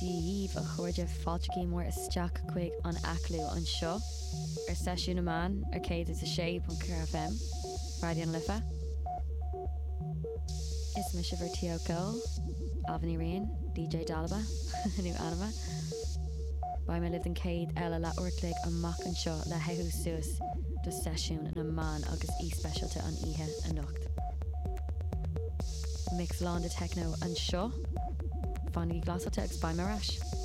díomh a chuirde fáilteí mór isteach chuig an aclú an seo ar seisiún amán ar céad is a sé.FM Radio an Lifa. Is me sibhar Tioko, Avani Rain, DJ Dalaba, nu Anima. Ba me live an céad eile le orclaigh amach an seo le heithú suas do seisiún an amán agus specialte an ihe a nocht. Mix lá de techno an seo, fannig glasáte ag spáim marás.